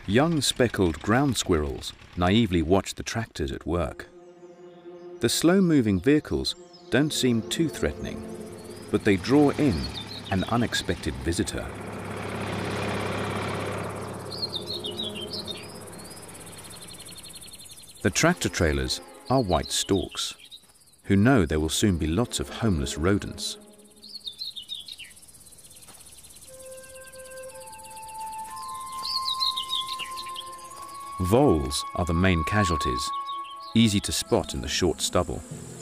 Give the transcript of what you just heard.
Young speckled ground squirrels naively watch the tractors at work. The slow-moving vehicles don't seem too threatening, but they draw in an unexpected visitor. The tractor trailers are white storks, who know there will soon be lots of homeless rodents. Voles are the main casualties, easy to spot in the short stubble.